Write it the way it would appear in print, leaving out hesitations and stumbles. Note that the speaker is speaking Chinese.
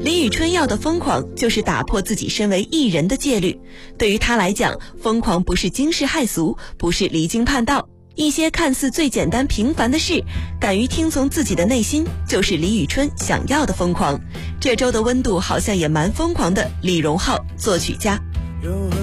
李宇春要的疯狂就是打破自己身为艺人的戒律。对于他来讲，疯狂不是惊世骇俗，不是离经叛道，一些看似最简单平凡的事，敢于听从自己的内心，就是李宇春想要的疯狂。这周的温度好像也蛮疯狂的，李荣浩作曲家。